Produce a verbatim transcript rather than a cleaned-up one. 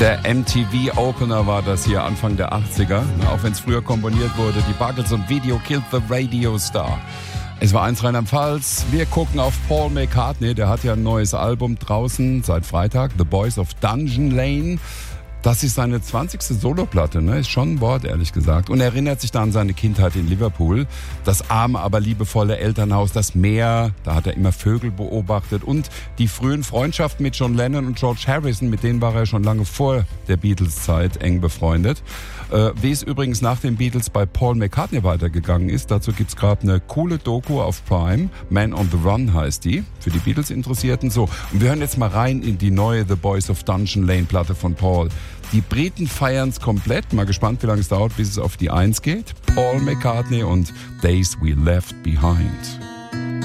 Der M T V-Opener war das hier Anfang der achtziger. Auch wenn es früher komponiert wurde, die Buggles und Video Killed the Radio Star. Es war eins Rheinland-Pfalz. Wir gucken auf Paul McCartney. Der hat ja ein neues Album draußen seit Freitag. The Boys of Dungeon Lane. Das ist seine zwanzigste Soloplatte, ne? Ist schon ein Wort, ehrlich gesagt. Und er erinnert sich da an seine Kindheit in Liverpool. Das arme, aber liebevolle Elternhaus, das Meer, da hat er immer Vögel beobachtet. Und die frühen Freundschaften mit John Lennon und George Harrison, mit denen war er schon lange vor der Beatles-Zeit eng befreundet. Äh, wie es übrigens nach den Beatles bei Paul McCartney weitergegangen ist, dazu gibt's gerade eine coole Doku auf Prime. Man on the Run heißt die, für die Beatles-Interessierten. So, und wir hören jetzt mal rein in die neue The Boys of Dungeon Lane Platte von Paul. Die Briten feiern's komplett. Mal gespannt, wie lange es dauert, bis es auf die Eins geht. Paul McCartney und Days We Left Behind.